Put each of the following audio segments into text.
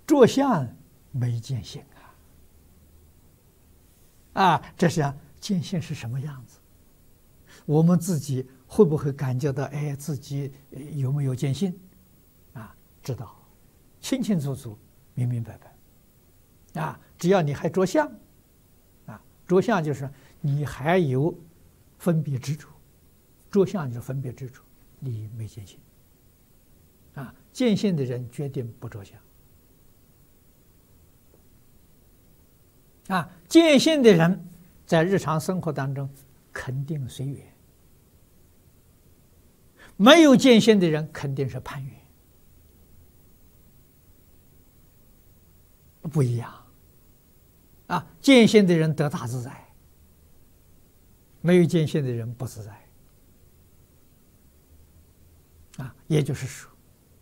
着相没见性这是见性是什么样子？我们自己会不会感觉到，哎，自己有没有见性？知道，清清楚楚，明明白白。只要你还着相，着相就是你还有分别执着，着相就是分别执着，你没见性。见性的人决定不着相。见性的人在日常生活当中肯定随缘，没有见性的人肯定是攀缘，不一样。见性的人得大自在，没有见性的人不自在。也就是说，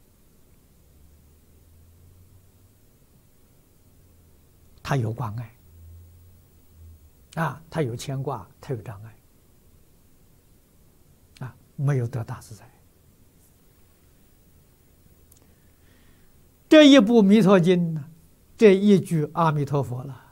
他有关爱，他有牵挂，他有障碍，没有得大自在。这一部《弥陀经》呢，这一句阿弥陀佛了，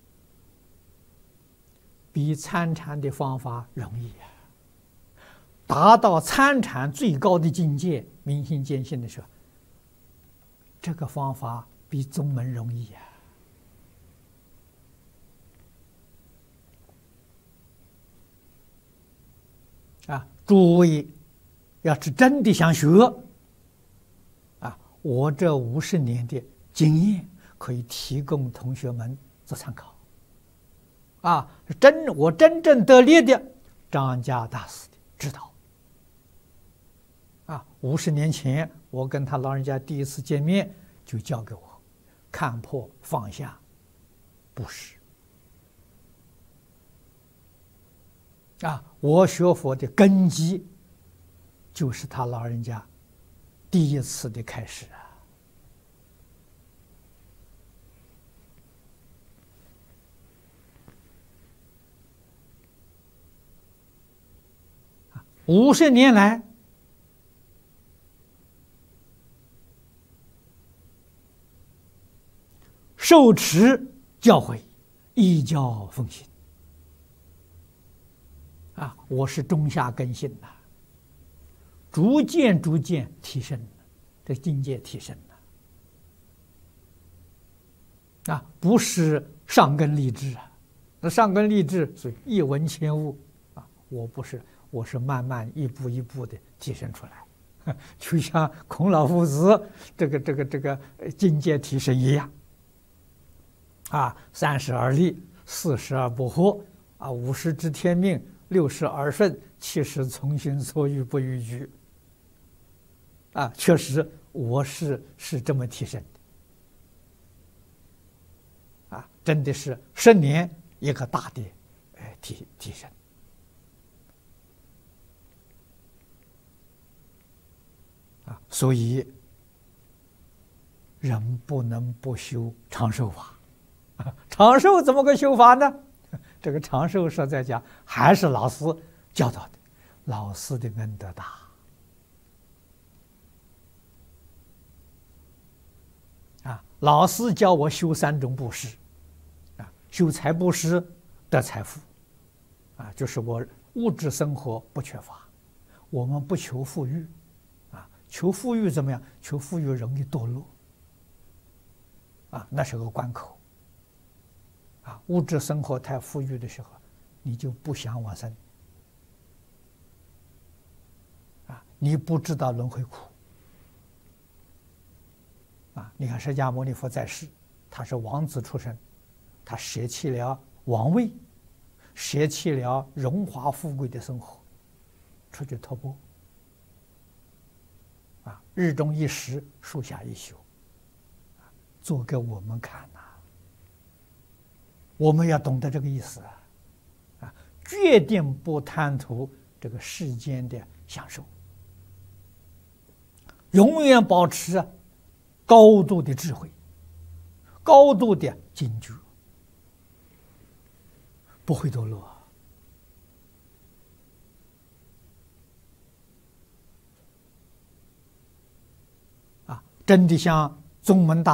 比参禅的方法容易达到参禅最高的境界，明心见性的时候，这个方法比宗门容易诸位要是真的想学我这50年的经验可以提供同学们做参考我真正得力的张家大师的指导50年前我跟他老人家第一次见面就教给我看破放下布施我学佛的根基就是他老人家第一次的开始50年来受持教诲，依教奉行我是中下根性逐渐提升这境界提升不是上根立志那上根立志是一文千物我不是，我是慢慢一步一步的提升出来，就像孔老夫子这个境界提升一样30而立，40而不惑50知天命，60而顺，70从心所欲不逾矩确实我是这么提升的真的是10年一个大的提升所以人不能不修长寿法长寿怎么个修法呢？这个长寿实在讲还是老师教导的，老师的恩德大老师教我修3种布施修财布施得财富就是我物质生活不缺乏，我们不求富裕求富裕怎么样？求富裕容易堕落那是个关口物质生活太富裕的时候，你就不想往生你不知道轮回苦你看释迦牟尼佛在世，他是王子出身，他舍弃了王位，舍弃了荣华富贵的生活，出去托钵日中一时，树下一宿做给我们看我们要懂得这个意思决定不贪图这个世间的享受，永远保持高度的智慧，高度的警觉，不会堕落真的像宗门大